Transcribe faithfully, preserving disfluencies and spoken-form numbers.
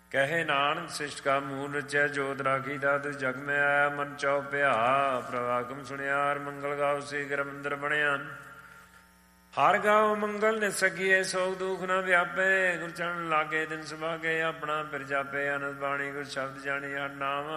ਕਹੇ ਨਾਨਕ ਸਿਸ਼ਟ ਕਾ ਮੂਲ ਰਚਿਆ ਜੋਤ ਰਾਖੀ ਦਾਤ ਜਗ ਮੈਂ ਆਇਆ ਮਨ ਚਉ ਭਿਆ ਪ੍ਰਵਾਕਮ ਸੁਣਿਆਰ ਮੰਗਲ ਗਾਉ ਸੇ ਗ੍ਰਹ ਮੰਦਰ ਬਣਿਆ ਹਰ ਗਾਉ ਮੰਗਲ ਨਿ ਸਕੀਏ ਸੋਗ ਦੁਖ ਨਾ ਵਿਆਪੇ ਗੁਰ ਚਰਨ ਲਾਗੇ ਦਿਨ ਸੁਭਾਗੇ ਆਪਣਾ ਫਿਰ ਜਾਪੇ ਅਨੰਦ ਬਾਣੀ ਗੁਰ ਸ਼ਬਦ ਜਾਣੀ ਹਰ ਨਾਮ